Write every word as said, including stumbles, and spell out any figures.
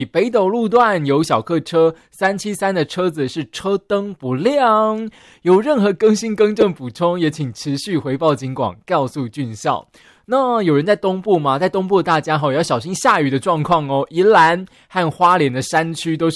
北斗路段有小客车三七三的车子是车灯不亮，有任何更新更正补充，也请持续回报警广，告诉郡校。那有人在东部吗？在东部的大家也要小心下雨的状况哦。宜兰和花莲的山区都是